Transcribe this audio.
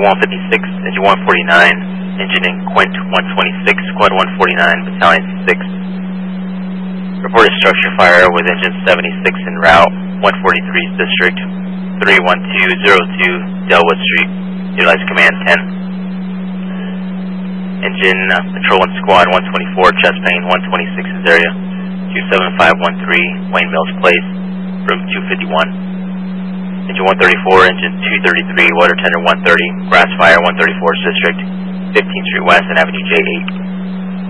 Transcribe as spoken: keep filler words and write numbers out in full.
one fifty-six, Engine one forty-nine, Engine in Quint one twenty-six, Squad one forty-nine, Battalion six. Reported structure fire with Engine seventy-six en route, one forty-three's District, three one two zero two, Delwood Street. Utilize Command ten. Engine uh, Patrol and Squad one twenty-four, Chest Pain one twenty-six's area, two seven five one three, Wayne Mills Place, room two fifty-one. Engine one thirty-four, Engine two thirty-three, Water Tender one thirty, Grass Fire one thirty-four's District, fifteenth Street West and Avenue J eight.